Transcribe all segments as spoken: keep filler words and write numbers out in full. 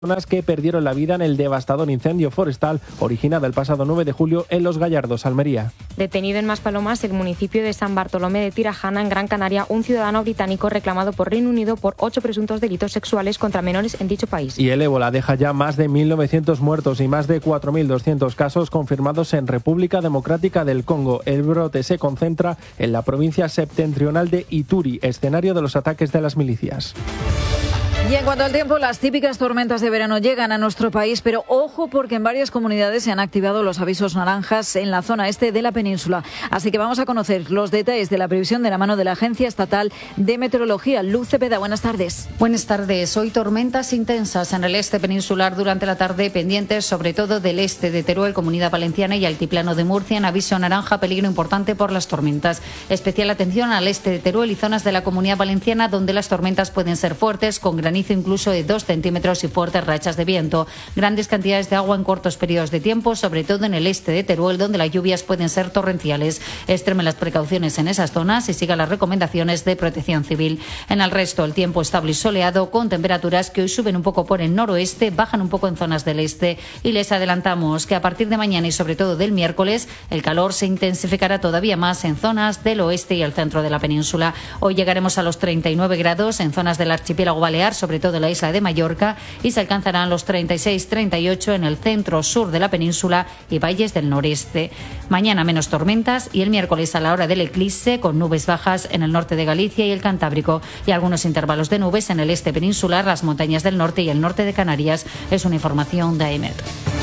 personas que perdieron la vida en el devastador incendio forestal originado el pasado nueve de julio en Los Gallardos, Almería. Detenido en Maspalomas, el municipio de San Bartolomé de Tirajana, en Gran Canaria, un ciudadano británico reclamado por Reino Unido por ocho presuntos delitos sexuales contra menores en dicho país. Y el ébola deja ya más de mil novecientos muertos y más de cuatro mil doscientos casos confirmados en República Democrática del Congo. El brote se concentra en la provincia septentrional de Ituri, escenario de los ataques de las milicias. Y en cuanto al tiempo, las típicas tormentas de verano llegan a nuestro país, pero ojo porque en varias comunidades se han activado los avisos naranjas en la zona este de la península. Así que vamos a conocer los detalles de la previsión de la mano de la Agencia Estatal de Meteorología. Luz Cepeda, buenas tardes. Buenas tardes. Hoy tormentas intensas en el este peninsular durante la tarde, pendientes sobre todo del este de Teruel, Comunidad Valenciana y Altiplano de Murcia, en aviso naranja, peligro importante por las tormentas. Especial atención al este de Teruel y zonas de la Comunidad Valenciana donde las tormentas pueden ser fuertes, con granizo incluso de dos centímetros y fuertes rachas de viento. Grandes cantidades de agua en cortos periodos de tiempo, sobre todo en el este de Teruel, donde las lluvias pueden ser torrenciales. Extremen las precauciones en esas zonas y sigan las recomendaciones de Protección Civil. En el resto, el tiempo estable y soleado, con temperaturas que hoy suben un poco por el noroeste, bajan un poco en zonas del este. Y les adelantamos que a partir de mañana y sobre todo del miércoles, el calor se intensificará todavía más en zonas del oeste y el centro de la península. Hoy llegaremos a los treinta y nueve grados en zonas del archipiélago balear, sobre todo en la isla de Mallorca, y se alcanzarán los treinta y seis treinta y ocho en el centro sur de la península y valles del noreste. Mañana menos tormentas y el miércoles a la hora del eclipse, con nubes bajas en el norte de Galicia y el Cantábrico y algunos intervalos de nubes en el este peninsular, las montañas del norte y el norte de Canarias. Es una información de AEMET.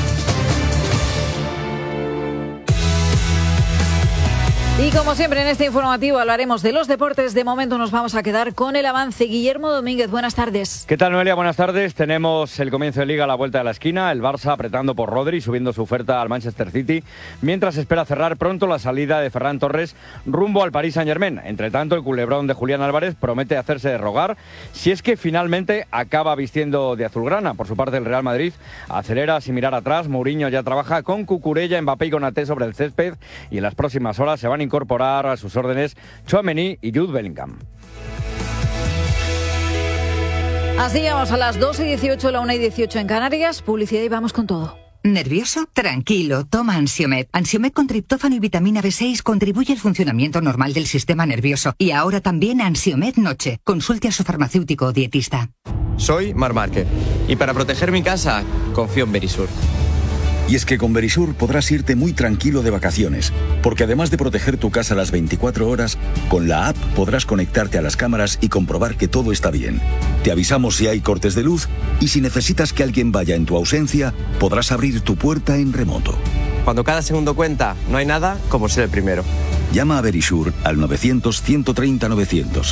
Y como siempre en este informativo hablaremos de los deportes. De momento nos vamos a quedar con el avance. Guillermo Domínguez, buenas tardes. ¿Qué tal, Noelia? Buenas tardes. Tenemos el comienzo de Liga a la vuelta de la esquina. El Barça apretando por Rodri, subiendo su oferta al Manchester City, mientras espera cerrar pronto la salida de Ferran Torres rumbo al Paris Saint-Germain. Entre tanto, el culebrón de Julián Álvarez promete hacerse de rogar si es que finalmente acaba vistiendo de azulgrana. Por su parte, el Real Madrid acelera sin mirar atrás. Mourinho ya trabaja con Cucurella, Mbappé y Konaté sobre el césped y en las próximas horas se van a incorporar a sus órdenes Tchouaméni y Jude Bellingham. Así llegamos a las dos y dieciocho, la una y dieciocho en Canarias. Publicidad y vamos con todo. ¿Nervioso? Tranquilo, toma Ansiomed. Ansiomed con triptófano y vitamina B seis contribuye al funcionamiento normal del sistema nervioso. Y ahora también Ansiomed Noche. Consulte a su farmacéutico o dietista. Soy Mar Márquez y para proteger mi casa confío en Verisur. Y es que con Verisur podrás irte muy tranquilo de vacaciones, porque además de proteger tu casa las veinticuatro horas, con la app podrás conectarte a las cámaras y comprobar que todo está bien. Te avisamos si hay cortes de luz y si necesitas que alguien vaya en tu ausencia, podrás abrir tu puerta en remoto. Cuando cada segundo cuenta, no hay nada como ser el primero. Llama a Verisur al novecientos, ciento treinta, novecientos.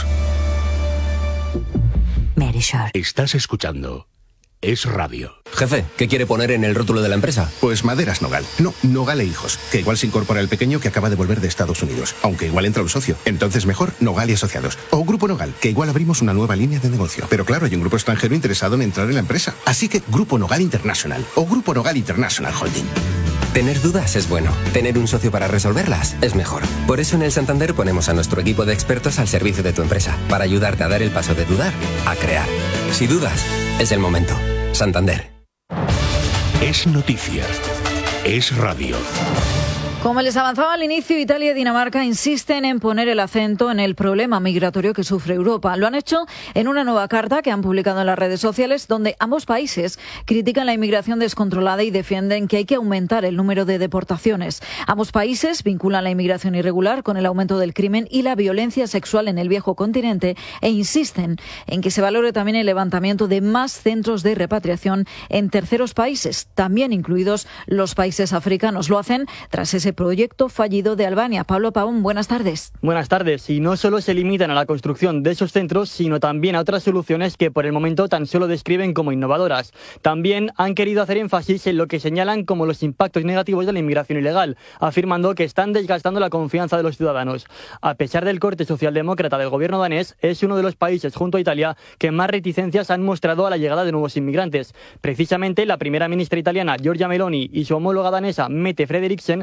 Verisur. Estás escuchando Es Radio. Jefe, ¿qué quiere poner en el rótulo de la empresa? Pues Maderas Nogal. No, Nogal e Hijos. Que igual se incorpora el pequeño que acaba de volver de Estados Unidos. Aunque igual entra un socio. Entonces mejor Nogal y Asociados. O Grupo Nogal, que igual abrimos una nueva línea de negocio. Pero claro, hay un grupo extranjero interesado en entrar en la empresa. Así que Grupo Nogal International. O Grupo Nogal International Holding. Tener dudas es bueno. Tener un socio para resolverlas es mejor. Por eso en el Santander ponemos a nuestro equipo de expertos al servicio de tu empresa. Para ayudarte a dar el paso de dudar a crear. Si dudas, es el momento. Santander. Es noticia. Es radio. Como les avanzaba al inicio, Italia y Dinamarca insisten en poner el acento en el problema migratorio que sufre Europa. Lo han hecho en una nueva carta que han publicado en las redes sociales, donde ambos países critican la inmigración descontrolada y defienden que hay que aumentar el número de deportaciones. Ambos países vinculan la inmigración irregular con el aumento del crimen y la violencia sexual en el viejo continente e insisten en que se valore también el levantamiento de más centros de repatriación en terceros países, también incluidos los países africanos. Lo hacen tras ese proyecto fallido de Albania. Pablo Pavón, buenas tardes. Buenas tardes. Y no solo se limitan a la construcción de esos centros, sino también a otras soluciones que por el momento tan solo describen como innovadoras. También han querido hacer énfasis en lo que señalan como los impactos negativos de la inmigración ilegal, afirmando que están desgastando la confianza de los ciudadanos. A pesar del corte socialdemócrata del gobierno danés, es uno de los países, junto a Italia, que más reticencias han mostrado a la llegada de nuevos inmigrantes. Precisamente, la primera ministra italiana, Giorgia Meloni, y su homóloga danesa, Mette Frederiksen, han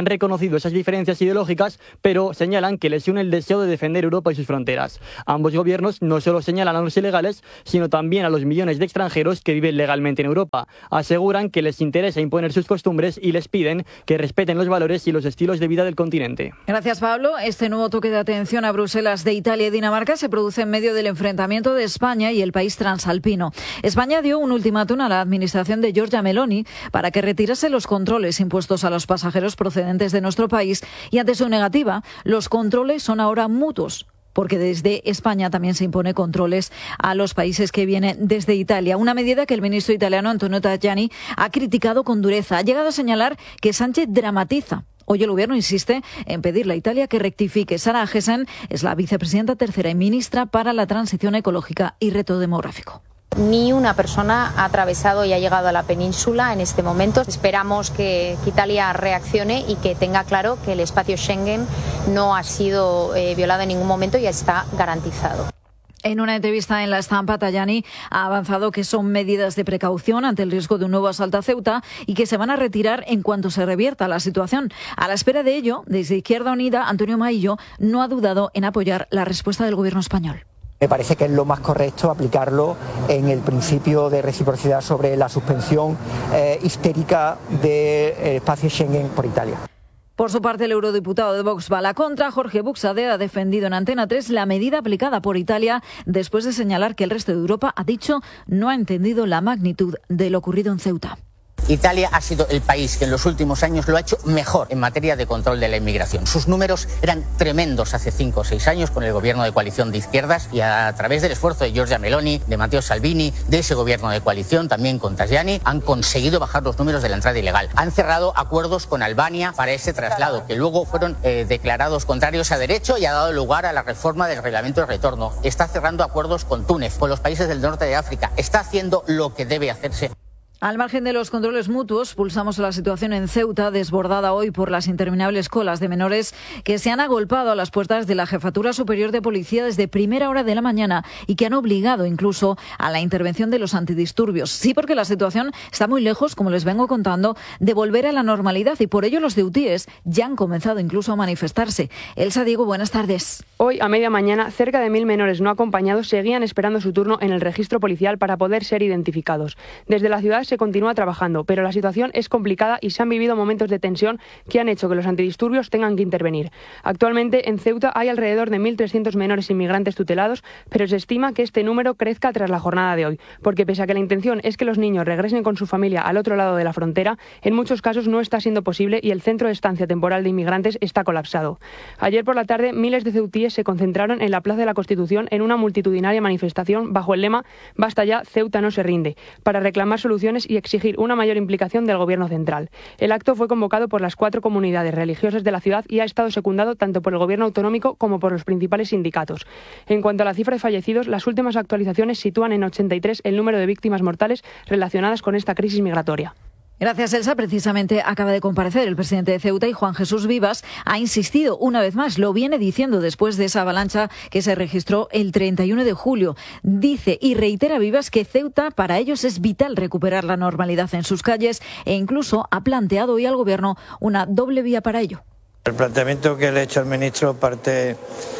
reconocido esas diferencias ideológicas, pero señalan que les une el deseo de defender Europa y sus fronteras. Ambos gobiernos no solo señalan a los ilegales, sino también a los millones de extranjeros que viven legalmente en Europa. Aseguran que les interesa imponer sus costumbres y les piden que respeten los valores y los estilos de vida del continente. Gracias, Pablo. Este nuevo toque de atención a Bruselas de Italia y Dinamarca se produce en medio del enfrentamiento de España y el país transalpino. España dio un ultimátum a la administración de Giorgia Meloni para que retirase los controles impuestos a los pasajeros procedentes de nuestro país y ante su negativa, los controles son ahora mutuos, porque desde España también se impone controles a los países que vienen desde Italia. Una medida que el ministro italiano Antonio Tajani ha criticado con dureza. Ha llegado a señalar que Sánchez dramatiza. Hoy el Gobierno insiste en pedirle a Italia que rectifique. Sara Agesen es la vicepresidenta tercera y ministra para la transición ecológica y reto demográfico. Ni una persona ha atravesado y ha llegado a la península en este momento. Esperamos que, que Italia reaccione y que tenga claro que el espacio Schengen no ha sido eh, violado en ningún momento y está garantizado. En una entrevista en La Estampa, Tajani ha avanzado que son medidas de precaución ante el riesgo de un nuevo asalto a Ceuta y que se van a retirar en cuanto se revierta la situación. A la espera de ello, desde Izquierda Unida, Antonio Maillo no ha dudado en apoyar la respuesta del Gobierno español. Me parece que es lo más correcto aplicarlo en el principio de reciprocidad sobre la suspensión eh, histérica del espacio Schengen por Italia. Por su parte, el eurodiputado de Vox va a la contra. Jorge Buxade ha defendido en Antena tres la medida aplicada por Italia después de señalar que el resto de Europa, ha dicho, no ha entendido la magnitud de lo ocurrido en Ceuta. Italia ha sido el país que en los últimos años lo ha hecho mejor en materia de control de la inmigración. Sus números eran tremendos hace cinco o seis años con el gobierno de coalición de izquierdas y a través del esfuerzo de Giorgia Meloni, de Matteo Salvini, de ese gobierno de coalición, también con Tajani, han conseguido bajar los números de la entrada ilegal. Han cerrado acuerdos con Albania para ese traslado, que luego fueron eh, declarados contrarios a derecho y ha dado lugar a la reforma del reglamento de retorno. Está cerrando acuerdos con Túnez, con los países del norte de África. Está haciendo lo que debe hacerse. Al margen de los controles mutuos, pulsamos la situación en Ceuta, desbordada hoy por las interminables colas de menores que se han agolpado a las puertas de la Jefatura Superior de Policía desde primera hora de la mañana y que han obligado incluso a la intervención de los antidisturbios. Sí, porque la situación está muy lejos, como les vengo contando, de volver a la normalidad y por ello los ceutíes ya han comenzado incluso a manifestarse. Elsa Diego, buenas tardes. Hoy, a media mañana, cerca de mil menores no acompañados seguían esperando su turno en el registro policial para poder ser identificados. Desde la ciudad se continúa trabajando, pero la situación es complicada y se han vivido momentos de tensión que han hecho que los antidisturbios tengan que intervenir. Actualmente en Ceuta hay alrededor de mil trescientos menores inmigrantes tutelados, pero se estima que este número crezca tras la jornada de hoy, porque pese a que la intención es que los niños regresen con su familia al otro lado de la frontera, en muchos casos no está siendo posible y el centro de estancia temporal de inmigrantes está colapsado. Ayer por la tarde, miles de ceutíes se concentraron en la Plaza de la Constitución en una multitudinaria manifestación bajo el lema «Basta ya, Ceuta no se rinde», para reclamar soluciones y exigir una mayor implicación del Gobierno central. El acto fue convocado por las cuatro comunidades religiosas de la ciudad y ha estado secundado tanto por el Gobierno autonómico como por los principales sindicatos. En cuanto a la cifra de fallecidos, las últimas actualizaciones sitúan en ochenta y tres el número de víctimas mortales relacionadas con esta crisis migratoria. Gracias, Elsa. Precisamente acaba de comparecer el presidente de Ceuta y Juan Jesús Vivas ha insistido una vez más, lo viene diciendo después de esa avalancha que se registró el treinta y uno de julio. Dice y reitera Vivas que Ceuta para ellos es vital recuperar la normalidad en sus calles e incluso ha planteado hoy al Gobierno una doble vía para ello. El planteamiento que le he hecho al ministro parte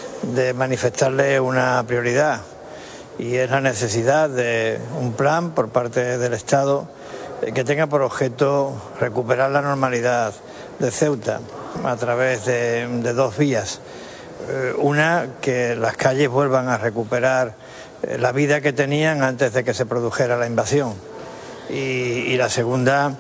de manifestarle una prioridad y es la necesidad de un plan por parte del Estado que tenga por objeto recuperar la normalidad de Ceuta a través de, de dos vías. Eh, una, que las calles vuelvan a recuperar eh, la vida que tenían antes de que se produjera la invasión. Y, y la segunda,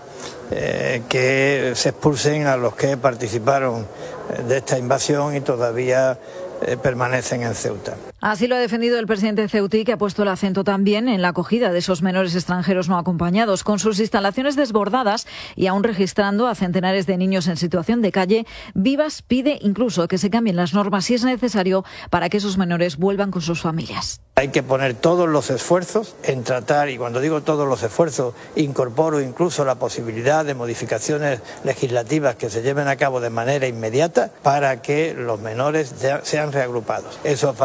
eh, que se expulsen a los que participaron de esta invasión y todavía eh, permanecen en Ceuta. Así lo ha defendido el presidente ceutí, que ha puesto el acento también en la acogida de esos menores extranjeros no acompañados. Con sus instalaciones desbordadas y aún registrando a centenares de niños en situación de calle, Vivas pide incluso que se cambien las normas si es necesario para que esos menores vuelvan con sus familias. Hay que poner todos los esfuerzos en tratar, y cuando digo todos los esfuerzos, incorporo incluso la posibilidad de modificaciones legislativas que se lleven a cabo de manera inmediata para que los menores sean reagrupados. Eso, eso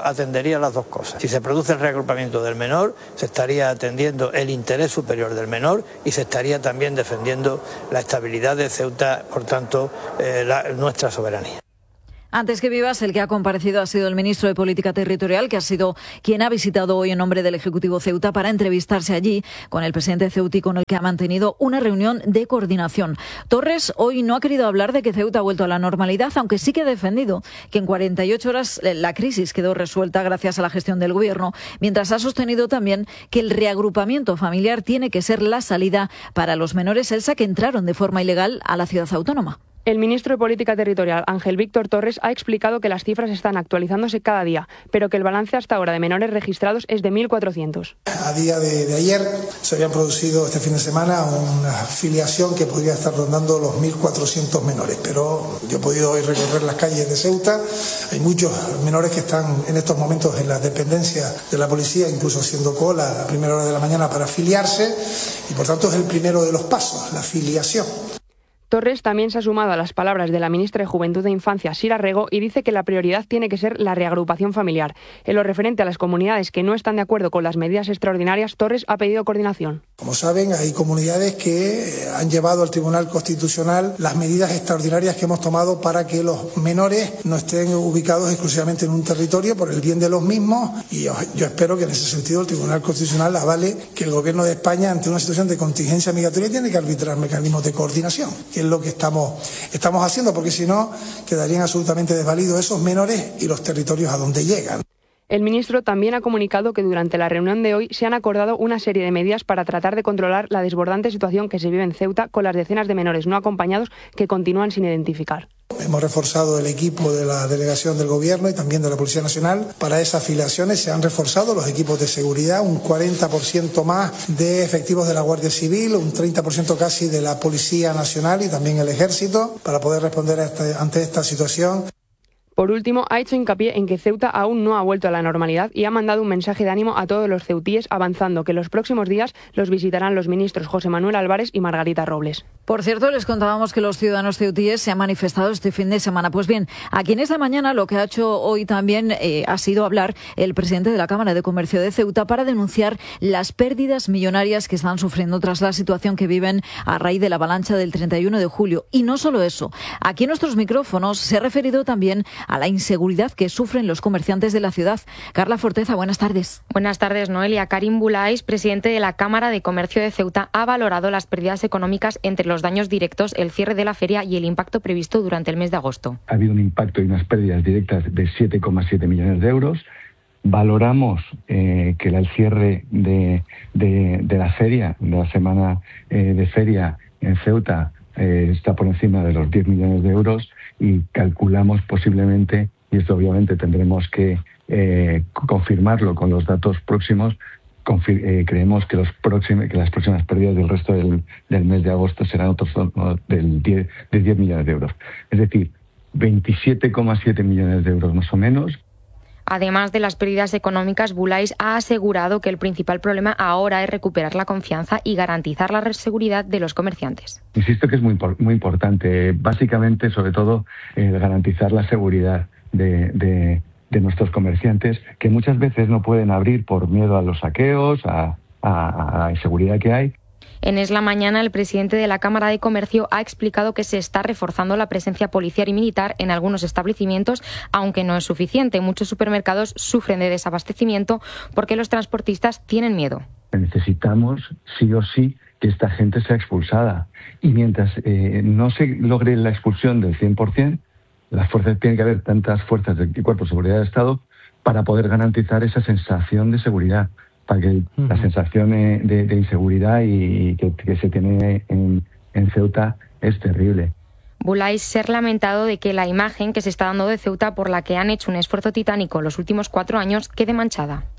atendería las dos cosas. Si se produce el reagrupamiento del menor, se estaría atendiendo el interés superior del menor y se estaría también defendiendo la estabilidad de Ceuta, por tanto, eh, la, nuestra soberanía. Antes que vivas, el que ha comparecido ha sido el ministro de Política Territorial, que ha sido quien ha visitado hoy en nombre del Ejecutivo Ceuta para entrevistarse allí con el presidente ceutí, con el que ha mantenido una reunión de coordinación. Torres hoy no ha querido hablar de que Ceuta ha vuelto a la normalidad, aunque sí que ha defendido que en cuarenta y ocho horas la crisis quedó resuelta gracias a la gestión del Gobierno, mientras ha sostenido también que el reagrupamiento familiar tiene que ser la salida para los menores Elsa que entraron de forma ilegal a la ciudad autónoma. El ministro de Política Territorial, Ángel Víctor Torres, ha explicado que las cifras están actualizándose cada día, pero que el balance hasta ahora de menores registrados es de mil cuatrocientos. A día de, de ayer se habían producido este fin de semana una filiación que podría estar rondando los mil cuatrocientos menores, pero yo he podido hoy recorrer las calles de Ceuta. Hay muchos menores que están en estos momentos en las dependencias de la policía, incluso haciendo cola a primera hora de la mañana para filiarse, y por tanto es el primero de los pasos, la filiación. Torres también se ha sumado a las palabras de la ministra de Juventud e Infancia, Sira Rego, y dice que la prioridad tiene que ser la reagrupación familiar. En lo referente a las comunidades que no están de acuerdo con las medidas extraordinarias, Torres ha pedido coordinación. Como saben, hay comunidades que han llevado al Tribunal Constitucional las medidas extraordinarias que hemos tomado para que los menores no estén ubicados exclusivamente en un territorio por el bien de los mismos, y yo, yo espero que en ese sentido el Tribunal Constitucional avale que el Gobierno de España, ante una situación de contingencia migratoria, tiene que arbitrar mecanismos de coordinación, que es lo que estamos, estamos haciendo, porque si no quedarían absolutamente desvalidos esos menores y los territorios a donde llegan. El ministro también ha comunicado que durante la reunión de hoy se han acordado una serie de medidas para tratar de controlar la desbordante situación que se vive en Ceuta con las decenas de menores no acompañados que continúan sin identificar. Hemos reforzado el equipo de la delegación del Gobierno y también de la Policía Nacional. Para esas afiliaciones se han reforzado los equipos de seguridad, un cuarenta por ciento más de efectivos de la Guardia Civil, un treinta por ciento casi de la Policía Nacional y también el Ejército, para poder responder a esta, ante esta situación. Por último, ha hecho hincapié en que Ceuta aún no ha vuelto a la normalidad y ha mandado un mensaje de ánimo a todos los ceutíes, avanzando que los próximos días los visitarán los ministros José Manuel Álvarez y Margarita Robles. Por cierto, les contábamos que los ciudadanos ceutíes se han manifestado este fin de semana. Pues bien, aquí en esta mañana lo que ha hecho hoy también eh, ha sido hablar el presidente de la Cámara de Comercio de Ceuta para denunciar las pérdidas millonarias que están sufriendo tras la situación que viven a raíz de la avalancha del treinta y uno de julio. Y no solo eso, aquí en nuestros micrófonos se ha referido también a la inseguridad que sufren los comerciantes de la ciudad. Carla Forteza, buenas tardes. Buenas tardes, Noelia. Karim Bulais, presidente de la Cámara de Comercio de Ceuta, ha valorado las pérdidas económicas entre los daños directos, el cierre de la feria y el impacto previsto durante el mes de agosto. Ha habido un impacto y unas pérdidas directas de siete coma siete millones de euros. Valoramos eh, que el cierre de, de, de la feria, de la semana eh, de feria en Ceuta, eh, está por encima de los diez millones de euros, y calculamos posiblemente, y esto obviamente tendremos que eh, confirmarlo con los datos próximos, confir eh, creemos que, los próximos, que las próximas pérdidas del resto del, del mes de agosto serán otros no, del diez, de diez millones de euros. Es decir, veintisiete coma siete millones de euros más o menos. Además de las pérdidas económicas, Bulais ha asegurado que el principal problema ahora es recuperar la confianza y garantizar la seguridad de los comerciantes. Insisto que es muy, muy importante, básicamente, sobre todo, eh, garantizar la seguridad de, de, de nuestros comerciantes, que muchas veces no pueden abrir por miedo a los saqueos, a, a, a la inseguridad que hay. En Es la Mañana, el presidente de la Cámara de Comercio ha explicado que se está reforzando la presencia policial y militar en algunos establecimientos, aunque no es suficiente. Muchos supermercados sufren de desabastecimiento porque los transportistas tienen miedo. Necesitamos, sí o sí, que esta gente sea expulsada. Y mientras eh, no se logre la expulsión del cien por ciento, las fuerzas, tiene que haber tantas fuerzas del Cuerpo de Seguridad del Estado para poder garantizar esa sensación de seguridad. Para que uh-huh. la sensación de, de inseguridad y que, que se tiene en, en Ceuta es terrible. Bulais se ha lamentado de que la imagen que se está dando de Ceuta, por la que han hecho un esfuerzo titánico los últimos cuatro años, quede manchada.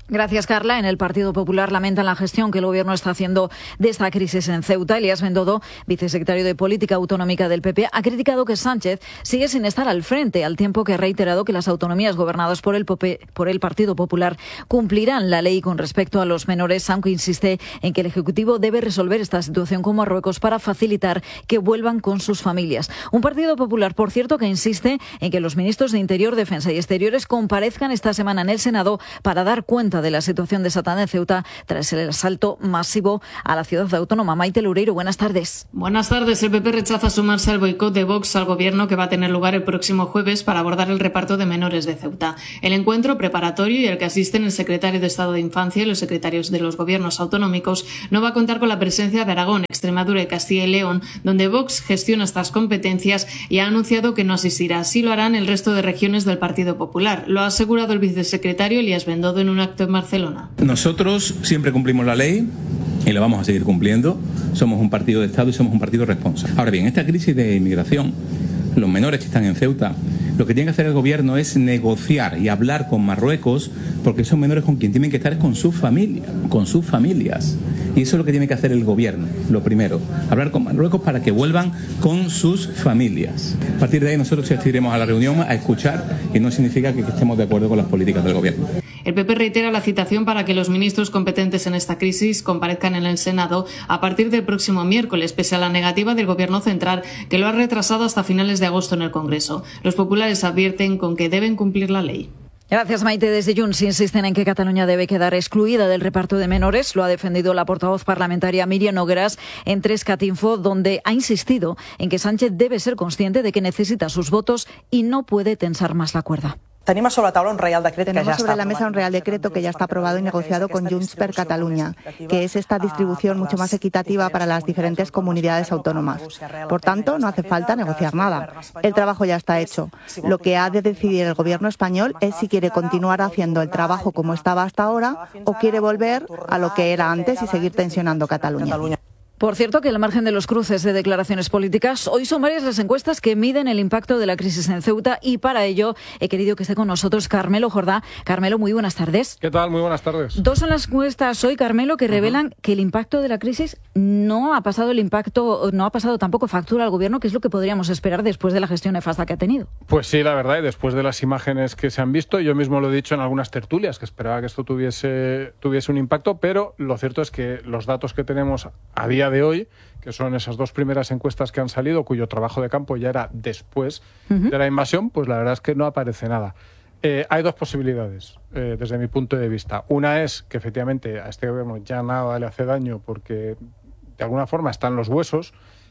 Gracias, Carla. En el Partido Popular lamentan la gestión que el Gobierno está haciendo de esta crisis en Ceuta. Elías Bendodo, vicesecretario de Política Autonómica del P P, ha criticado que Sánchez sigue sin estar al frente, al tiempo que ha reiterado que las autonomías gobernadas por el, P P, por el Partido Popular cumplirán la ley con respecto a los menores, aunque insiste en que el Ejecutivo debe resolver esta situación con Marruecos para facilitar que vuelvan con sus familias. Un Partido Popular, por cierto, que insiste en que los ministros de Interior, Defensa y Exteriores comparezcan esta semana en el Senado para dar cuenta de la situación desatada en Ceuta tras el asalto masivo a la ciudad autónoma. Maite Loureiro, buenas tardes. Buenas tardes. El P P rechaza sumarse al boicot de Vox al Gobierno que va a tener lugar el próximo jueves para abordar el reparto de menores de Ceuta. El encuentro preparatorio y al que asisten el secretario de Estado de Infancia y los secretarios de los gobiernos autonómicos no va a contar con la presencia de Aragón, Extremadura y Castilla y León, donde Vox gestiona estas competencias y ha anunciado que no asistirá. Así lo harán el resto de regiones del Partido Popular. Lo ha asegurado el vicesecretario Elías Bendodo en un acto en Barcelona. Nosotros siempre cumplimos la ley y la vamos a seguir cumpliendo. Somos un partido de Estado y somos un partido responsable. Ahora bien, esta crisis de inmigración, los menores que están en Ceuta, lo que tiene que hacer el Gobierno es negociar y hablar con Marruecos, porque esos menores con quien tienen que estar es con sus familias, con sus familias. Y eso es lo que tiene que hacer el Gobierno, lo primero, hablar con Marruecos para que vuelvan con sus familias. A partir de ahí nosotros asistiremos a la reunión a escuchar y no significa que estemos de acuerdo con las políticas del Gobierno. El P P reitera la citación para que los ministros competentes en esta crisis comparezcan en el Senado a partir del próximo miércoles, pese a la negativa del Gobierno central, que lo ha retrasado hasta finales de agosto en el Congreso. Los populares advierten con que deben cumplir la ley. Gracias, Maite. Desde Junts insisten en que Cataluña debe quedar excluida del reparto de menores. Lo ha defendido la portavoz parlamentaria Míriam Nogueras en Tres Catinfo, donde ha insistido en que Sánchez debe ser consciente de que necesita sus votos y no puede tensar más la cuerda. Tenemos sobre la tabla un real decreto Tenemos que ya sobre está la mesa un real decreto que ya está aprobado y negociado con Junts per Catalunya, que es esta distribución mucho más equitativa para las diferentes comunidades autónomas. Por tanto, no hace falta negociar nada. El trabajo ya está hecho. Lo que ha de decidir el Gobierno español es si quiere continuar haciendo el trabajo como estaba hasta ahora o quiere volver a lo que era antes y seguir tensionando Cataluña. Por cierto, que al margen de los cruces de declaraciones políticas, hoy son varias las encuestas que miden el impacto de la crisis en Ceuta y para ello he querido que esté con nosotros Carmelo Jordá. Carmelo, muy buenas tardes. ¿Qué tal? Muy buenas tardes. Dos son las encuestas hoy, Carmelo, que revelan uh-huh. que el impacto de la crisis no ha pasado el impacto, no ha pasado tampoco factura al Gobierno, que es lo que podríamos esperar después de la gestión nefasta que ha tenido. Pues sí, la verdad, y después de las imágenes que se han visto, yo mismo lo he dicho en algunas tertulias, que esperaba que esto tuviese, tuviese un impacto, pero lo cierto es que los datos que tenemos a día de hoy, que son esas dos primeras encuestas que han salido, cuyo trabajo de campo ya era después uh-huh. de la invasión, pues la verdad es que no aparece nada. Eh, hay dos posibilidades, eh, desde mi punto de vista. Una es que efectivamente a este Gobierno ya nada le hace daño porque de alguna forma están los huesos,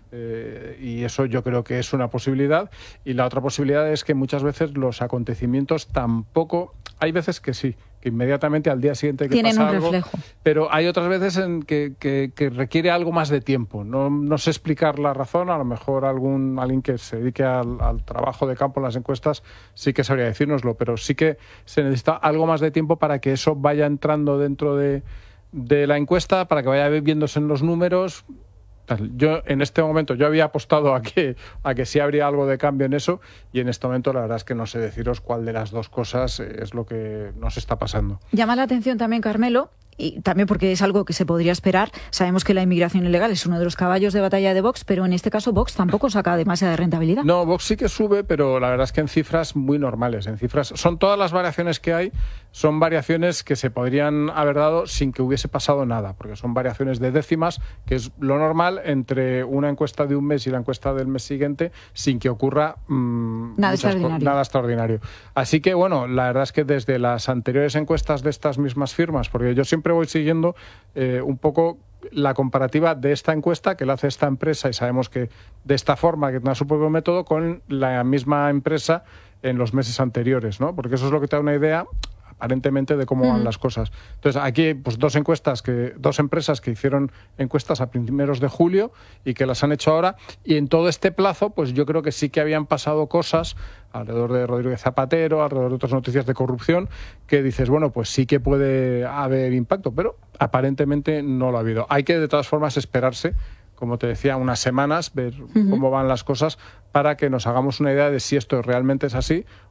eh, y eso yo creo que es una posibilidad. Y la otra posibilidad es que muchas veces los acontecimientos tampoco... Hay veces que sí, que inmediatamente al día siguiente que tienen pasa un algo, reflejo. Pero hay otras veces en que, que, que requiere algo más de tiempo. No, no sé explicar la razón, a lo mejor algún alguien que se dedique al, al trabajo de campo en las encuestas sí que sabría decírnoslo, pero sí que se necesita algo más de tiempo para que eso vaya entrando dentro de, de la encuesta, para que vaya viéndose en los números. Yo en este momento yo había apostado a que a que sí habría algo de cambio en eso y en este momento la verdad es que no sé deciros cuál de las dos cosas es lo que nos está pasando. Llama la atención también, Carmelo, y también porque es algo que se podría esperar. Sabemos que la inmigración ilegal es uno de los caballos de batalla de Vox, pero en este caso Vox tampoco saca demasiada rentabilidad. No, Vox sí que sube, pero la verdad es que en cifras muy normales. En cifras son todas las variaciones que hay, son variaciones que se podrían haber dado sin que hubiese pasado nada, porque son variaciones de décimas, que es lo normal entre una encuesta de un mes y la encuesta del mes siguiente, sin que ocurra mmm, nada, extraordinario. nada extraordinario. Así que, bueno, la verdad es que desde las anteriores encuestas de estas mismas firmas, porque yo siempre voy siguiendo eh, un poco la comparativa de esta encuesta que la hace esta empresa y sabemos que de esta forma, que tiene su propio método, con la misma empresa en los meses anteriores, ¿no? Porque eso es lo que te da una idea aparentemente de cómo uh-huh. van las cosas. Entonces, aquí pues dos encuestas, que dos empresas que hicieron encuestas a primeros de julio y que las han hecho ahora, y en todo este plazo, pues yo creo que sí que habían pasado cosas alrededor de Rodríguez Zapatero, alrededor de otras noticias de corrupción, que dices, bueno, pues sí que puede haber impacto, pero aparentemente no lo ha habido. Hay que, de todas formas, esperarse, como te decía, unas semanas, ver uh-huh. cómo van las cosas para que nos hagamos una idea de si esto realmente es así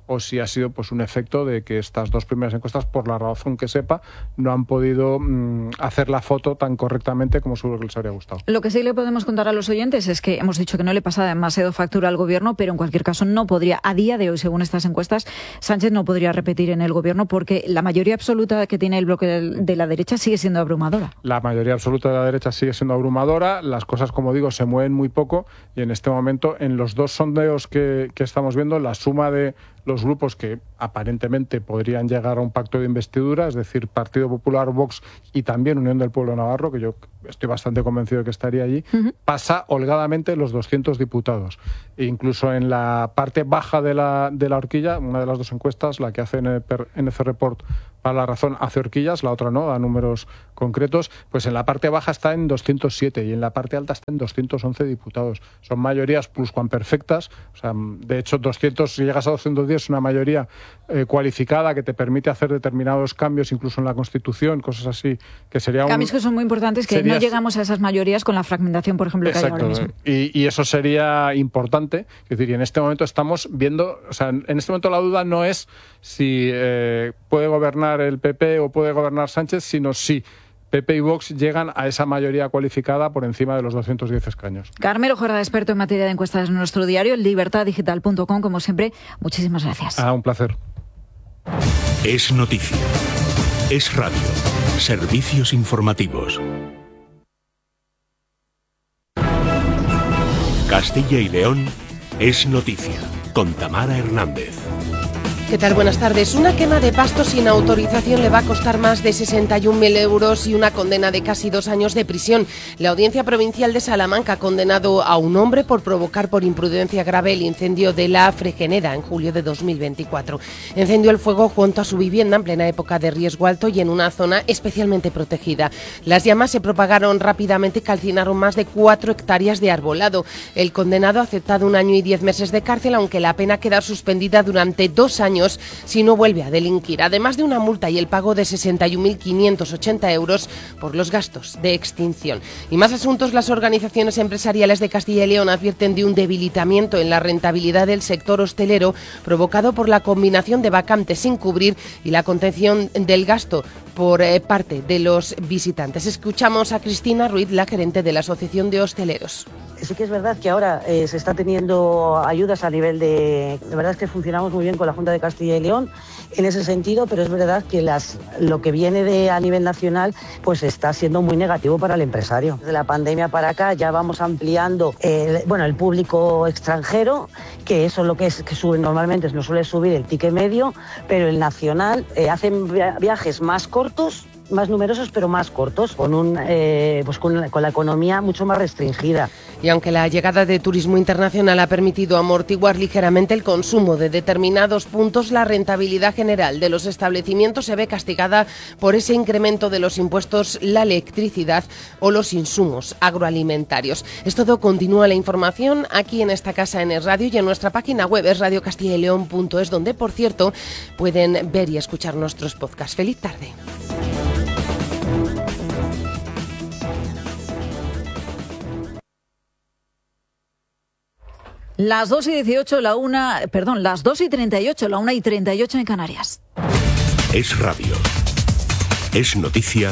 o si ha sido pues un efecto de que estas dos primeras encuestas, por la razón que sepa, no han podido mmm, hacer la foto tan correctamente como seguro que les habría gustado. Lo que sí le podemos contar a los oyentes es que hemos dicho que no le pasa demasiado factura al gobierno, pero en cualquier caso no podría, a día de hoy, según estas encuestas, Sánchez no podría repetir en el gobierno porque la mayoría absoluta que tiene el bloque de la derecha sigue siendo abrumadora. La mayoría absoluta de la derecha sigue siendo abrumadora, las cosas, como digo, se mueven muy poco y en este momento, en los dos sondeos que, que estamos viendo, la suma de los grupos que aparentemente podrían llegar a un pacto de investidura, es decir, Partido Popular, Vox y también Unión del Pueblo Navarro, que yo estoy bastante convencido de que estaría allí, uh-huh. pasa holgadamente los doscientos diputados. E incluso en la parte baja de la, de la horquilla, una de las dos encuestas, la que hace N C Report para La Razón, hace horquillas, la otra no, da números concretos, pues en la parte baja está en doscientos siete y en la parte alta está en doscientos once diputados. Son mayorías pluscuamperfectas, o sea, de hecho doscientos, si llegas a doscientos diez, es una mayoría eh, cualificada que te permite hacer determinados cambios, incluso en la Constitución, cosas así, que sería un... Cambios que son muy importantes, que sería... no llegamos a esas mayorías con la fragmentación, por ejemplo, Exacto, que hay ahora mismo. Y, y eso sería importante, es decir, y en este momento estamos viendo, o sea, en este momento la duda no es si eh, puede gobernar el P P o puede gobernar Sánchez, sino si P P y Vox llegan a esa mayoría cualificada por encima de los doscientos diez escaños. Carmelo Jordá, experto en materia de encuestas en nuestro diario, libertad digital punto com, como siempre, muchísimas gracias. Ah, un placer. Es noticia. Es radio. Servicios informativos. Castilla y León es noticia, con Tamara Hernández. ¿Qué tal? Buenas tardes. Una quema de pasto sin autorización le va a costar más de sesenta y un mil euros y una condena de casi dos años de prisión. La Audiencia Provincial de Salamanca ha condenado a un hombre por provocar por imprudencia grave el incendio de la Fregeneda en julio de dos mil veinticuatro. Encendió el fuego junto a su vivienda en plena época de riesgo alto y en una zona especialmente protegida. Las llamas se propagaron rápidamente y calcinaron más de cuatro hectáreas de arbolado. El condenado ha aceptado un año y diez meses de cárcel, aunque la pena queda suspendida durante dos años si no vuelve a delinquir, además de una multa y el pago de sesenta y un mil quinientos ochenta euros por los gastos de extinción. Y más asuntos, las organizaciones empresariales de Castilla y León advierten de un debilitamiento en la rentabilidad del sector hostelero provocado por la combinación de vacantes sin cubrir y la contención del gasto por eh, parte de los visitantes. Escuchamos a Cristina Ruiz, la gerente de la Asociación de Hosteleros. Sí que es verdad que ahora eh, se está teniendo ayudas a nivel de... De verdad es que funcionamos muy bien con la Junta de Castilla y León en ese sentido, pero es verdad que las, lo que viene de a nivel nacional pues está siendo muy negativo para el empresario. Desde la pandemia para acá ya vamos ampliando el, bueno, el público extranjero, que eso es lo que es que sube normalmente, no suele subir el ticket medio, pero el nacional eh, hacen viajes más cortos, más numerosos pero más cortos, con un eh, pues con, con la economía mucho más restringida. Y aunque la llegada de turismo internacional ha permitido amortiguar ligeramente el consumo de determinados puntos, la rentabilidad general de los establecimientos se ve castigada por ese incremento de los impuestos, la electricidad o los insumos agroalimentarios. Es todo, continúa la información aquí en esta casa en Es Radio y en nuestra página web es radio castilla y león punto es, donde, por cierto, pueden ver y escuchar nuestros podcasts. Feliz tarde. Las dos y dieciocho, la una, perdón, las dos y treinta y ocho, la una y treinta y ocho en Canarias. Es radio. Es noticia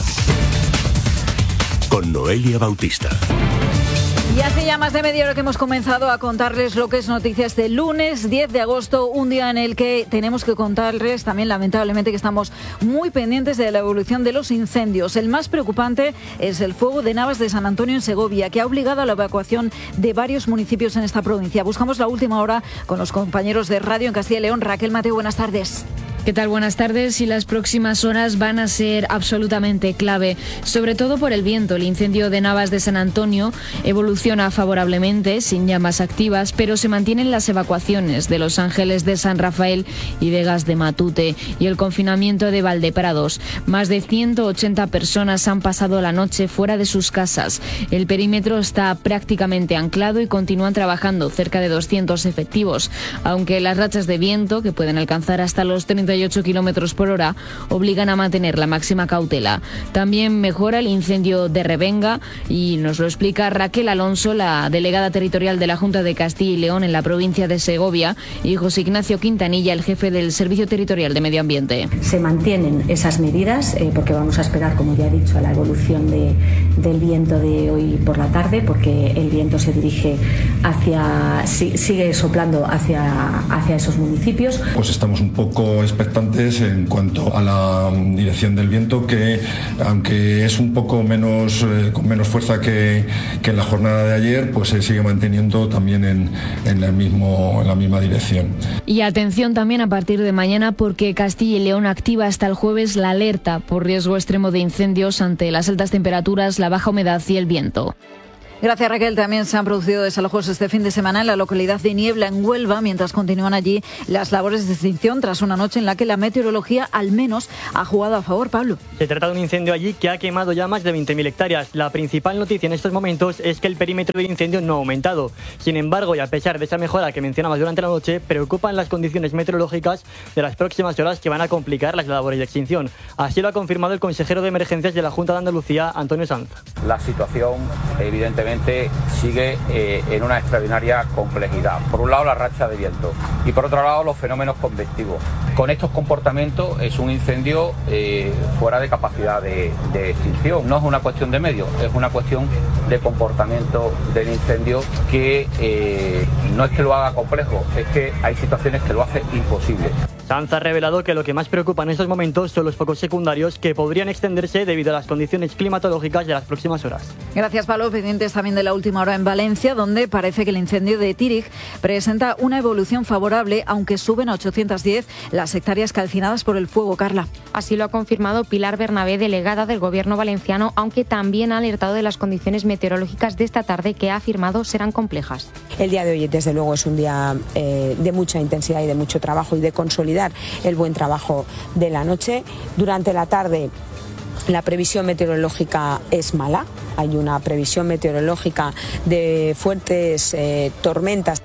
con Noelia Bautista. Y hace ya más de media hora que hemos comenzado a contarles lo que es noticia este lunes diez de agosto, un día en el que tenemos que contarles también, lamentablemente, que estamos muy pendientes de la evolución de los incendios. El más preocupante es el fuego de Navas de San Antonio en Segovia, que ha obligado a la evacuación de varios municipios en esta provincia. Buscamos la última hora con los compañeros de radio en Castilla y León. Raquel Mateo, buenas tardes. ¿Qué tal? Buenas tardes. Y las próximas horas van a ser absolutamente clave, sobre todo por el viento. El incendio de Navas de San Antonio evoluciona favorablemente, sin llamas activas, pero se mantienen las evacuaciones de Los Ángeles de San Rafael y Vegas de Matute y el confinamiento de Valdeprados. Más de ciento ochenta personas han pasado la noche fuera de sus casas. El perímetro está prácticamente anclado y continúan trabajando cerca de doscientos efectivos, aunque las rachas de viento, que pueden alcanzar hasta los treinta cincuenta y ocho kilómetros por hora obligan a mantener la máxima cautela. También mejora el incendio de Revenga y nos lo explica Raquel Alonso, la delegada territorial de la Junta de Castilla y León en la provincia de Segovia, y José Ignacio Quintanilla, el jefe del Servicio Territorial de Medio Ambiente. Se mantienen esas medidas eh, porque vamos a esperar, como ya he dicho, a la evolución de, del viento de hoy por la tarde, porque el viento se dirige hacia, si, sigue soplando hacia, hacia esos municipios. Pues estamos un poco expectantes en cuanto a la dirección del viento, que aunque es un poco menos eh, con menos fuerza que, que en la jornada de ayer, pues se sigue manteniendo también en, en, el mismo, en la misma dirección. Y atención también a partir de mañana, porque Castilla y León activa hasta el jueves la alerta por riesgo extremo de incendios ante las altas temperaturas, la baja humedad y el viento. Gracias, Raquel. También se han producido desalojos este fin de semana en la localidad de Niebla, en Huelva, mientras continúan allí las labores de extinción tras una noche en la que la meteorología al menos ha jugado a favor. Pablo. Se trata de un incendio allí que ha quemado ya más de veinte mil hectáreas. La principal noticia en estos momentos es que el perímetro del incendio no ha aumentado. Sin embargo, y a pesar de esa mejora que mencionabas durante la noche, preocupan las condiciones meteorológicas de las próximas horas que van a complicar las labores de extinción. Así lo ha confirmado el consejero de Emergencias de la Junta de Andalucía, Antonio Sanz. La situación, evidentemente, sigue eh, en una extraordinaria complejidad. Por un lado, la racha de viento y por otro lado, los fenómenos convectivos. Con estos comportamientos es un incendio eh, fuera de capacidad de, de extinción. No es una cuestión de medios, es una cuestión de comportamiento del incendio que eh, no es que lo haga complejo, es que hay situaciones que lo hacen imposible. Sanz ha revelado que lo que más preocupa en estos momentos son los focos secundarios que podrían extenderse debido a las condiciones climatológicas de las próximas horas. Gracias, Pablo. Pendientes también de la última hora en Valencia, donde parece que el incendio de Tírig presenta una evolución favorable, aunque suben a ochocientas diez las hectáreas calcinadas por el fuego. Carla. Así lo ha confirmado Pilar Bernabé, delegada del Gobierno valenciano, aunque también ha alertado de las condiciones meteorológicas de esta tarde, que ha afirmado serán complejas. El día de hoy, desde luego, es un día eh, de mucha intensidad y de mucho trabajo y de consolidar el buen trabajo de la noche. Durante la tarde la previsión meteorológica es mala, hay una previsión meteorológica de fuertes eh, tormentas.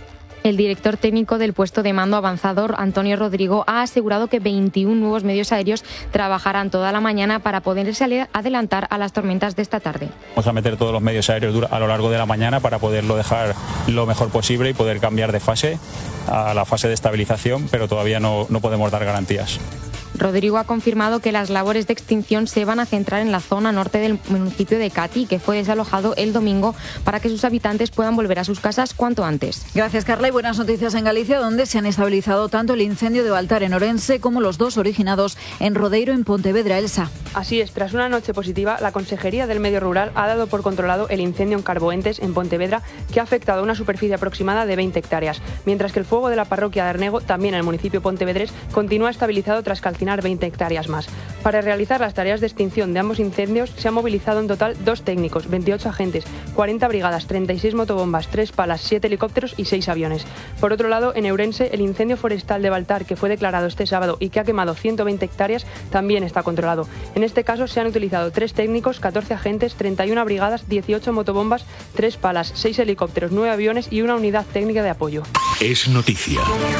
El director técnico del puesto de mando avanzador, Antonio Rodrigo, ha asegurado que veintiún nuevos medios aéreos trabajarán toda la mañana para poderse adelantar a las tormentas de esta tarde. Vamos a meter todos los medios aéreos a lo largo de la mañana para poderlo dejar lo mejor posible y poder cambiar de fase a la fase de estabilización, pero todavía no, no podemos dar garantías. Rodrigo ha confirmado que las labores de extinción se van a centrar en la zona norte del municipio de Cati, que fue desalojado el domingo, para que sus habitantes puedan volver a sus casas cuanto antes. Gracias, Carla. Y buenas noticias en Galicia, donde se han estabilizado tanto el incendio de Baltar en Orense como los dos originados en Rodeiro, en Pontevedra. Elsa. Así es, tras una noche positiva, la Consejería del Medio Rural ha dado por controlado el incendio en Carboentes, en Pontevedra, que ha afectado a una superficie aproximada de veinte hectáreas, mientras que el fuego de la parroquia de Arnego, también en el municipio pontevedrés, continúa estabilizado tras calcinar veinte hectáreas más. Para realizar las tareas de extinción de ambos incendios se han movilizado en total dos técnicos, veintiocho agentes, cuarenta brigadas, treinta y seis motobombas, tres palas, siete helicópteros y seis aviones. Por otro lado, en Ourense, el incendio forestal de Baltar, que fue declarado este sábado y que ha quemado ciento veinte hectáreas, también está controlado. En este caso se han utilizado tres técnicos, catorce agentes, treinta y una brigadas, dieciocho motobombas, tres palas, seis helicópteros, nueve aviones y una unidad técnica de apoyo. Es noticia.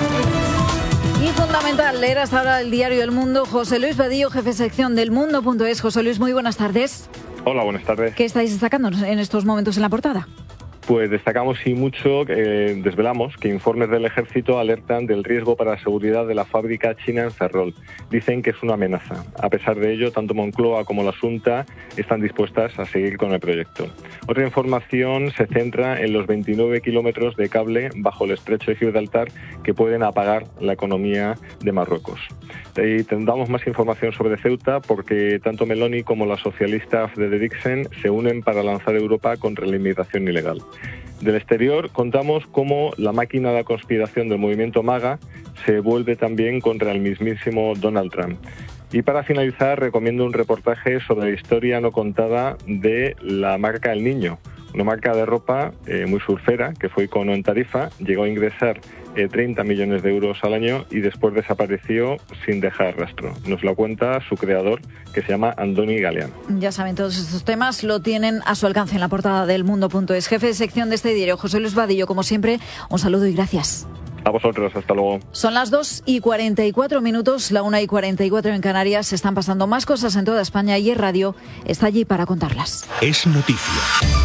Y fundamental leer hasta ahora el diario El Mundo. José Luis Vadillo, jefe de sección del Mundo punto es. José Luis, muy buenas tardes. Hola, buenas tardes. ¿Qué estáis destacando en estos momentos en la portada? Pues destacamos y mucho, eh, desvelamos que informes del Ejército alertan del riesgo para la seguridad de la fábrica china en Ferrol. Dicen que es una amenaza. A pesar de ello, tanto Moncloa como la Xunta están dispuestas a seguir con el proyecto. Otra información se centra en los veintinueve kilómetros de cable bajo el estrecho de Gibraltar que pueden apagar la economía de Marruecos. Y tendremos más información sobre Ceuta porque tanto Meloni como la socialista Frederiksen se unen para lanzar Europa contra la inmigración ilegal. Del exterior contamos cómo la máquina de conspiración del movimiento MAGA se vuelve también contra el mismísimo Donald Trump. Y para finalizar recomiendo un reportaje sobre la historia no contada de la marca El Niño, una marca de ropa eh, muy surfera que fue icono en Tarifa, llegó a ingresar eh, treinta millones de euros al año y después desapareció sin dejar rastro. Nos lo cuenta su creador, que se llama Andoni Galeano. Ya saben, todos estos temas lo tienen a su alcance en la portada del Mundo punto es. Jefe de sección de este diario, José Luis Vadillo, como siempre, un saludo y gracias. A vosotros, hasta luego. Son las dos y cuarenta y cuatro minutos, la una y cuarenta y cuatro en Canarias. Se están pasando más cosas en toda España y Es Radio está allí para contarlas. Es noticia.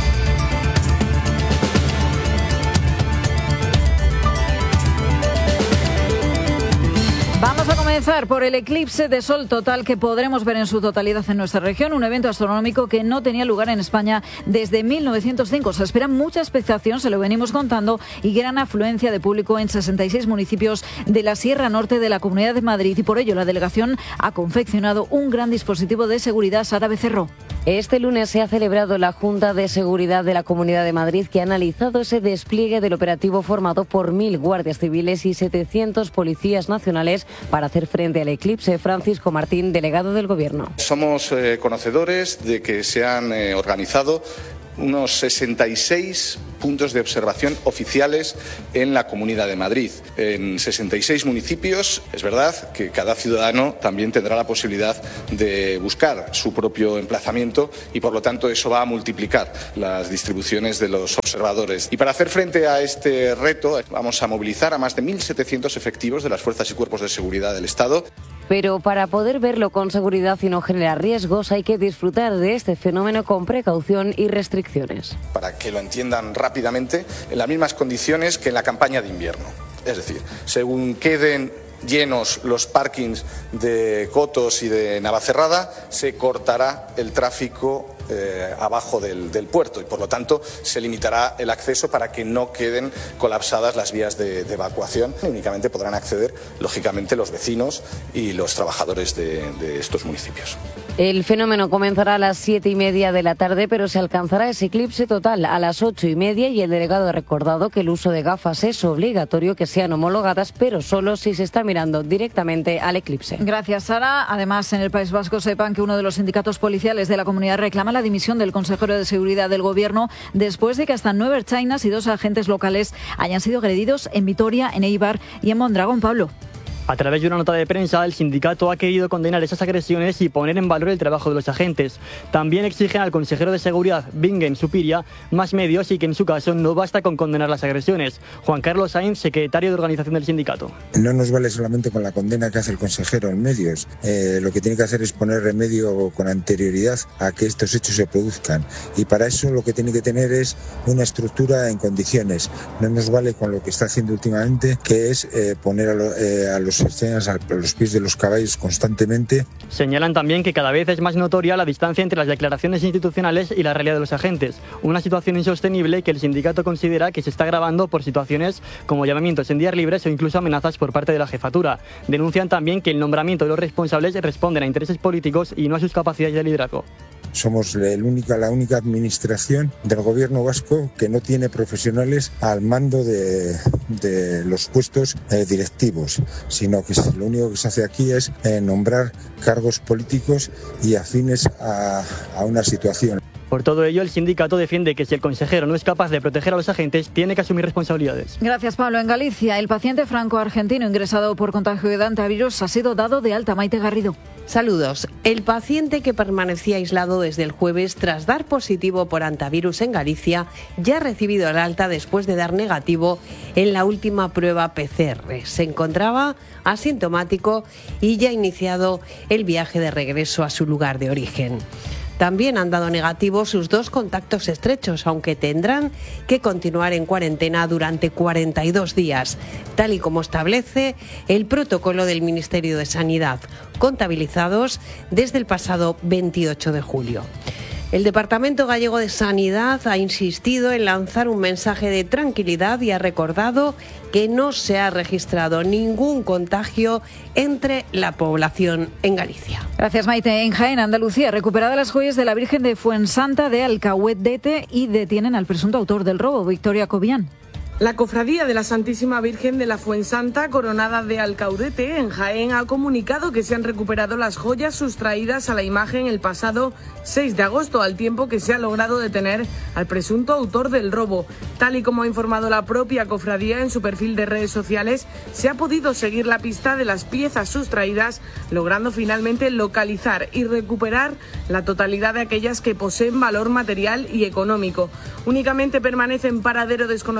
Vamos a comenzar por el eclipse de sol total que podremos ver en su totalidad en nuestra región, un evento astronómico que no tenía lugar en España desde mil novecientos cinco. Se espera mucha expectación, se lo venimos contando, y gran afluencia de público en sesenta y seis municipios de la Sierra Norte de la Comunidad de Madrid, y por ello la delegación ha confeccionado un gran dispositivo de seguridad. Sara Becerro. Este lunes se ha celebrado la Junta de Seguridad de la Comunidad de Madrid, que ha analizado ese despliegue del operativo formado por mil guardias civiles y setecientos policías nacionales para hacer frente al eclipse. Francisco Martín, delegado del Gobierno. Somos eh, conocedores de que se han eh, organizado unos sesenta y seis puntos de observación oficiales en la Comunidad de Madrid. En sesenta y seis municipios, es verdad que cada ciudadano también tendrá la posibilidad de buscar su propio emplazamiento y, por lo tanto, eso va a multiplicar las distribuciones de los observadores. Y para hacer frente a este reto, vamos a movilizar a más de mil setecientos efectivos de las fuerzas y cuerpos de seguridad del Estado. Pero para poder verlo con seguridad y no generar riesgos, hay que disfrutar de este fenómeno con precaución y restricciones. Para que lo entiendan rápidamente, en las mismas condiciones que en la campaña de invierno. Es decir, según queden llenos los parkings de Cotos y de Navacerrada, se cortará el tráfico eh, abajo del, del puerto y, por lo tanto, se limitará el acceso para que no queden colapsadas las vías de, de evacuación. Únicamente podrán acceder, lógicamente, los vecinos y los trabajadores de, de estos municipios. El fenómeno comenzará a las siete y media de la tarde, pero se alcanzará ese eclipse total a las ocho y media, y el delegado ha recordado que el uso de gafas es obligatorio, que sean homologadas, pero solo si se está mirando directamente al eclipse. Gracias, Sara. Además, en el País Vasco sepan que uno de los sindicatos policiales de la comunidad reclama la dimisión del consejero de Seguridad del Gobierno después de que hasta nueve ertzainas y dos agentes locales hayan sido agredidos en Vitoria, en Eibar y en Mondragón. Pablo. A través de una nota de prensa, el sindicato ha querido condenar esas agresiones y poner en valor el trabajo de los agentes. También exigen al consejero de Seguridad, Bingen Supiria, más medios, y que en su caso no basta con condenar las agresiones. Juan Carlos Sainz, secretario de organización del sindicato. No nos vale solamente con la condena que hace el consejero en medios. Eh, lo que tiene que hacer es poner remedio con anterioridad a que estos hechos se produzcan. Y para eso lo que tiene que tener es una estructura en condiciones. No nos vale con lo que está haciendo últimamente, que es eh, poner a, lo, eh, a los escenas a los pies de los caballos constantemente. Señalan también que cada vez es más notoria la distancia entre las declaraciones institucionales y la realidad de los agentes, una situación insostenible que el sindicato considera que se está agravando por situaciones como llamamientos en días libres o incluso amenazas por parte de la jefatura. Denuncian también que el nombramiento de los responsables responden a intereses políticos y no a sus capacidades de liderazgo. Somos el única, la única administración del gobierno vasco que no tiene profesionales al mando de, de los puestos eh, directivos, sino que lo único que se hace aquí es eh, nombrar cargos políticos y afines a, a una situación. Por todo ello, el sindicato defiende que si el consejero no es capaz de proteger a los agentes, tiene que asumir responsabilidades. Gracias, Pablo. En Galicia, el paciente franco-argentino ingresado por contagio de antivirus ha sido dado de alta. Maite Garrido. Saludos. El paciente que permanecía aislado desde el jueves tras dar positivo por antivirus en Galicia ya ha recibido el alta después de dar negativo en la última prueba P C R. Se encontraba asintomático y ya ha iniciado el viaje de regreso a su lugar de origen. También han dado negativo sus dos contactos estrechos, aunque tendrán que continuar en cuarentena durante cuarenta y dos días, tal y como establece el protocolo del Ministerio de Sanidad, contabilizados desde el pasado veintiocho de julio. El Departamento Gallego de Sanidad ha insistido en lanzar un mensaje de tranquilidad y ha recordado que no se ha registrado ningún contagio entre la población en Galicia. Gracias, Maite. En Jaén, Andalucía, recuperadas las joyas de la Virgen de Fuensanta de Alcahuete y detienen al presunto autor del robo, Victoria Cobian. La Cofradía de la Santísima Virgen de la Fuensanta, coronada de Alcaudete, en Jaén, ha comunicado que se han recuperado las joyas sustraídas a la imagen el pasado seis de agosto, al tiempo que se ha logrado detener al presunto autor del robo. Tal y como ha informado la propia cofradía en su perfil de redes sociales, se ha podido seguir la pista de las piezas sustraídas, logrando finalmente localizar y recuperar la totalidad de aquellas que poseen valor material y económico. Únicamente permanece en paradero desconocido el pequeño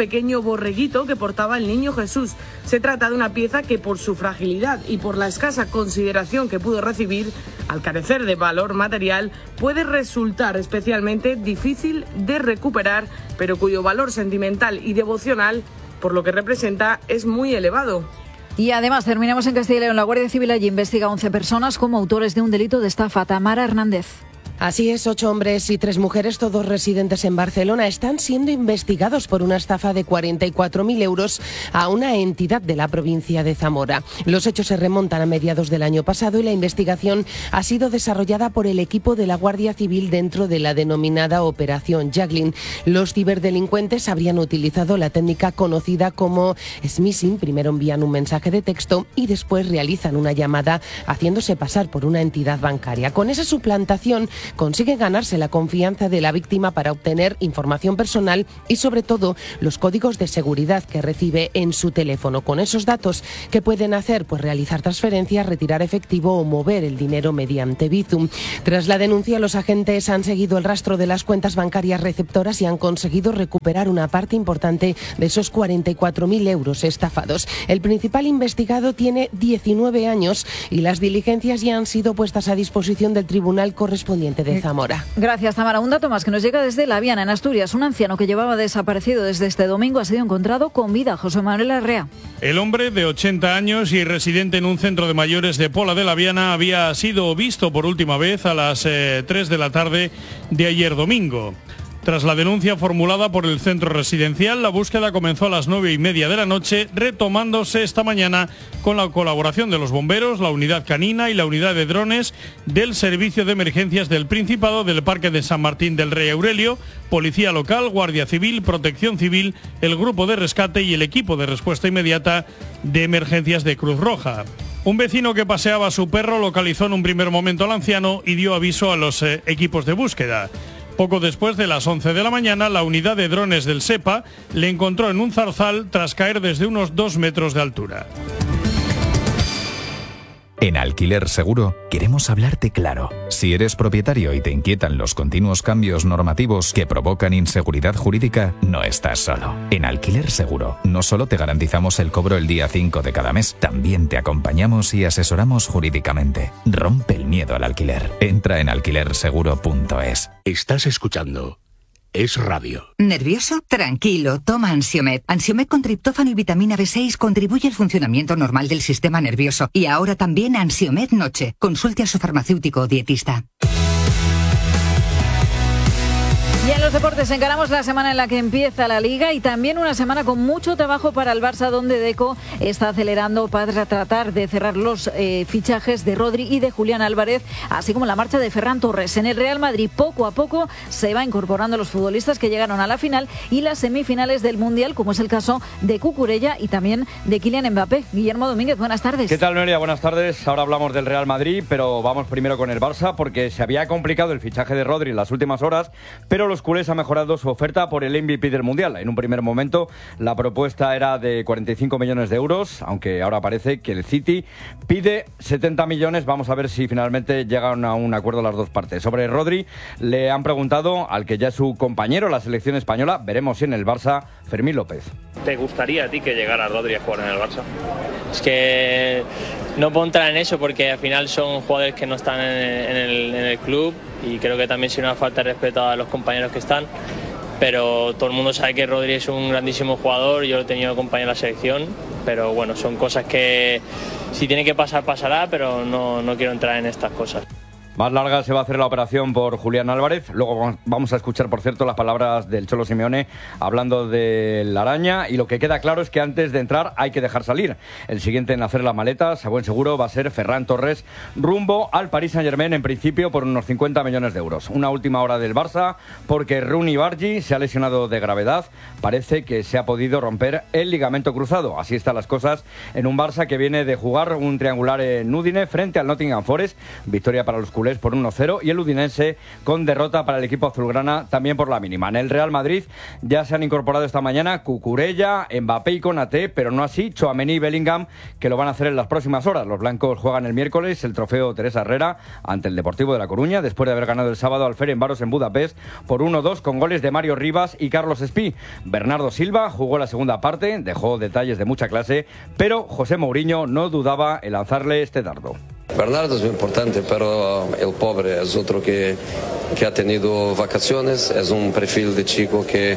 pequeño borreguito que portaba el niño Jesús. Se trata de una pieza que por su fragilidad y por la escasa consideración que pudo recibir, al carecer de valor material, puede resultar especialmente difícil de recuperar, pero cuyo valor sentimental y devocional, por lo que representa, es muy elevado. Y además terminamos en Castilla y León. La Guardia Civil allí investiga a once personas como autores de un delito de estafa. Tamara Hernández. Así es, ocho hombres y tres mujeres, todos residentes en Barcelona, están siendo investigados por una estafa de cuarenta y cuatro mil euros a una entidad de la provincia de Zamora. Los hechos se remontan a mediados del año pasado y la investigación ha sido desarrollada por el equipo de la Guardia Civil dentro de la denominada Operación Jaglin. Los ciberdelincuentes habrían utilizado la técnica conocida como smishing. Primero envían un mensaje de texto y después realizan una llamada haciéndose pasar por una entidad bancaria. Con esa suplantación consigue ganarse la confianza de la víctima para obtener información personal y sobre todo los códigos de seguridad que recibe en su teléfono. Con esos datos, ¿qué pueden hacer? Pues realizar transferencias, retirar efectivo o mover el dinero mediante Bizum. Tras la denuncia, los agentes han seguido el rastro de las cuentas bancarias receptoras y han conseguido recuperar una parte importante de esos cuarenta y cuatro mil euros estafados. El principal investigado tiene diecinueve años y las diligencias ya han sido puestas a disposición del tribunal correspondiente de Zamora. Gracias, Tamara. Un dato más que nos llega desde La Viana, en Asturias. Un anciano que llevaba desaparecido desde este domingo ha sido encontrado con vida. José Manuel Arrea. El hombre, de ochenta años y residente en un centro de mayores de Pola de La Viana, había sido visto por última vez a las eh, tres de la tarde de ayer domingo. Tras la denuncia formulada por el centro residencial, la búsqueda comenzó a las nueve y media de la noche, retomándose esta mañana con la colaboración de los bomberos, la unidad canina y la unidad de drones del Servicio de Emergencias del Principado, del Parque de San Martín del Rey Aurelio, Policía Local, Guardia Civil, Protección Civil, el Grupo de Rescate y el Equipo de Respuesta Inmediata de Emergencias de Cruz Roja. Un vecino que paseaba a su perro localizó en un primer momento al anciano y dio aviso a los eh, equipos de búsqueda. Poco después de las once de la mañana, la unidad de drones del SEPA le encontró en un zarzal tras caer desde unos dos metros de altura. En Alquiler Seguro queremos hablarte claro. Si eres propietario y te inquietan los continuos cambios normativos que provocan inseguridad jurídica, no estás solo. En Alquiler Seguro no solo te garantizamos el cobro el día cinco de cada mes, también te acompañamos y asesoramos jurídicamente. Rompe el miedo al alquiler. Entra en alquiler seguro punto es. Estás escuchando Es Radio. ¿Nervioso? Tranquilo, toma Ansiomed. Ansiomed con triptófano y vitamina B seis contribuye al funcionamiento normal del sistema nervioso. Y ahora también Ansiomed Noche. Consulte a su farmacéutico o dietista. Y en los deportes encaramos la semana en la que empieza la Liga y también una semana con mucho trabajo para el Barça, donde Deco está acelerando para tratar de cerrar los eh, fichajes de Rodri y de Julián Álvarez, así como la marcha de Ferran Torres. En el Real Madrid, poco a poco se va incorporando los futbolistas que llegaron a la final y las semifinales del Mundial, como es el caso de Cucurella y también de Kylian Mbappé. Guillermo Domínguez, buenas tardes. ¿Qué tal, Noelia? Buenas tardes. Ahora hablamos del Real Madrid, pero vamos primero con el Barça, porque se había complicado el fichaje de Rodri en las últimas horas, pero los culés han mejorado su oferta por el M V P del Mundial. En un primer momento la propuesta era de cuarenta y cinco millones de euros, aunque ahora parece que el City pide setenta millones. Vamos a ver si finalmente llegan a un acuerdo las dos partes. Sobre Rodri le han preguntado al que ya es su compañero, la selección española, veremos si en el Barça, Fermín López. ¿Te gustaría a ti que llegara Rodri a jugar en el Barça? Es que no puedo entrar en eso porque al final son jugadores que no están en el, en el, en el club y creo que también es una falta de respeto a los compañeros que están, pero todo el mundo sabe que Rodri es un grandísimo jugador, yo lo he tenido compañero en la selección, pero bueno, son cosas que si tiene que pasar, pasará, pero no, no quiero entrar en estas cosas. Más larga se va a hacer la operación por Julián Álvarez. Luego vamos a escuchar, por cierto, las palabras del Cholo Simeone hablando de la araña. Y lo que queda claro es que antes de entrar hay que dejar salir. El siguiente en hacer las maletas, a buen seguro, va a ser Ferran Torres, rumbo al Paris Saint-Germain, en principio por unos cincuenta millones de euros. Una última hora del Barça, porque Rooney Bargi se ha lesionado de gravedad. Parece que se ha podido romper el ligamento cruzado. Así están las cosas en un Barça que viene de jugar un triangular en Udine frente al Nottingham Forest. Victoria para los culés Hércules por uno cero y el Udinese con derrota para el equipo azulgrana también por la mínima. En el Real Madrid ya se han incorporado esta mañana Cucurella, Mbappé y Konaté, pero no así Tchouaméni y Bellingham, que lo van a hacer en las próximas horas. Los blancos juegan el miércoles el trofeo Teresa Herrera ante el Deportivo de La Coruña, después de haber ganado el sábado al Ferencváros en Budapest por uno dos con goles de Mario Rivas y Carlos Espí. Bernardo Silva jugó la segunda parte, dejó detalles de mucha clase, pero José Mourinho no dudaba en lanzarle este dardo. Bernardo es muy importante, pero el pobre es otro que, que ha tenido vacaciones, es un perfil de chico que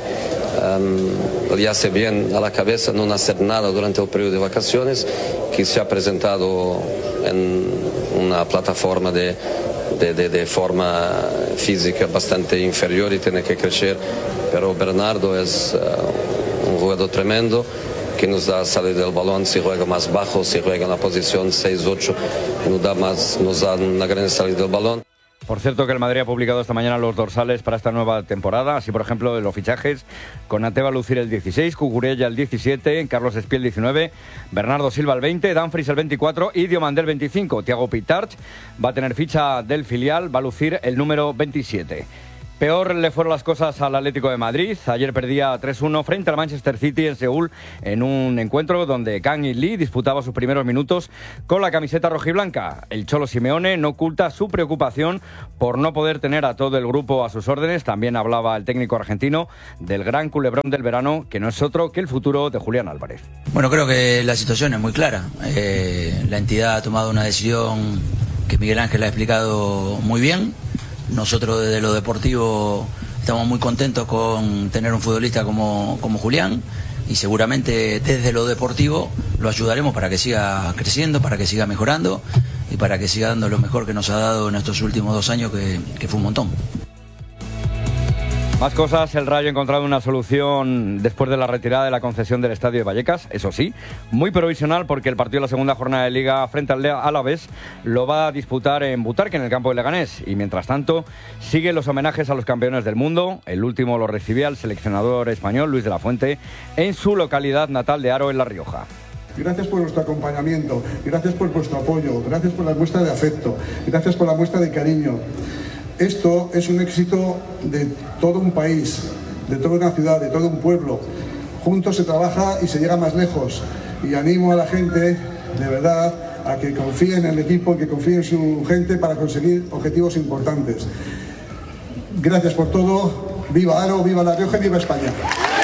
um, le hace bien a la cabeza no hacer nada durante el periodo de vacaciones, que se ha presentado en una plataforma de, de, de, de forma física bastante inferior y tiene que crecer, pero Bernardo es uh, un jugador tremendo, que nos da salida del balón, si juega más bajo, si juega en la posición seis ocho, nos da, más, nos da una gran salida del balón. Por cierto que el Madrid ha publicado esta mañana los dorsales para esta nueva temporada, así por ejemplo de los fichajes, Konaté va a lucir el dieciséis, Cucurella el diecisiete, Carlos Espí el diecinueve, Bernardo Silva el veinte, Dumfries el veinticuatro y Diomandé el veinticinco. Thiago Pitarch va a tener ficha del filial, va a lucir el número veintisiete. Peor le fueron las cosas al Atlético de Madrid. Ayer perdía tres uno frente al Manchester City en Seúl en un encuentro donde Kang In Lee disputaba sus primeros minutos con la camiseta rojiblanca. El Cholo Simeone no oculta su preocupación por no poder tener a todo el grupo a sus órdenes. También hablaba el técnico argentino del gran culebrón del verano, que no es otro que el futuro de Julián Álvarez. Bueno, creo que la situación es muy clara. Eh, la entidad ha tomado una decisión que Miguel Ángel ha explicado muy bien. Nosotros desde lo deportivo estamos muy contentos con tener un futbolista como, como Julián y seguramente desde lo deportivo lo ayudaremos para que siga creciendo, para que siga mejorando y para que siga dando lo mejor que nos ha dado en estos últimos dos años, que, que fue un montón. Más cosas, el Rayo ha encontrado una solución después de la retirada de la concesión del estadio de Vallecas, eso sí, muy provisional porque el partido de la segunda jornada de Liga frente al Alavés lo va a disputar en Butarque, en el campo de Leganés, y mientras tanto siguen los homenajes a los campeones del mundo. El último lo recibía el seleccionador español Luis de la Fuente en su localidad natal de Haro, en La Rioja. Gracias por vuestro acompañamiento, gracias por vuestro apoyo, gracias por la muestra de afecto, gracias por la muestra de cariño. Esto es un éxito de todo un país, de toda una ciudad, de todo un pueblo. Juntos se trabaja y se llega más lejos. Y animo a la gente, de verdad, a que confíe en el equipo, que confíe en su gente para conseguir objetivos importantes. Gracias por todo. Viva Haro, viva La Rioja y viva España.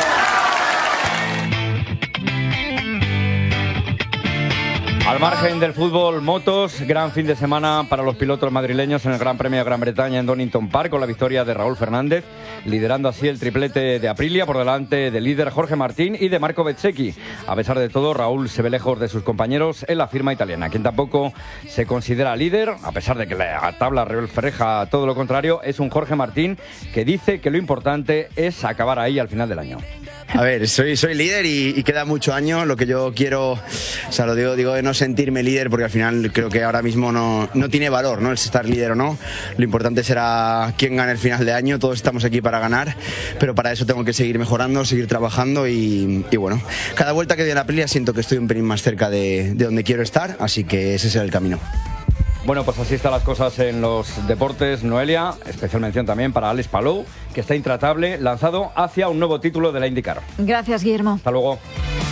Al margen del fútbol, motos, gran fin de semana para los pilotos madrileños en el Gran Premio de Gran Bretaña en Donington Park, con la victoria de Raúl Fernández, liderando así el triplete de Aprilia por delante del líder Jorge Martín y de Marco Bezzecchi. A pesar de todo, Raúl se ve lejos de sus compañeros en la firma italiana, quien tampoco se considera líder, a pesar de que la tabla refleja todo lo contrario. Es un Jorge Martín que dice que lo importante es acabar ahí al final del año. A ver, soy, soy líder y, y queda mucho año. Lo que yo quiero, o sea, lo digo, digo de no sentirme líder, porque al final creo que ahora mismo no, no tiene valor, ¿no?, el estar líder o no. Lo importante será quién gane el final de año. Todos estamos aquí para ganar, pero para eso tengo que seguir mejorando, seguir trabajando y, y bueno, cada vuelta que doy en la Aprilia siento que estoy un pelín más cerca de, de donde quiero estar, así que ese será el camino. Bueno, pues así están las cosas en los deportes, Noelia. Especial mención también para Alex Palou, que está intratable, lanzado hacia un nuevo título de la IndyCar. Gracias, Guillermo. Hasta luego.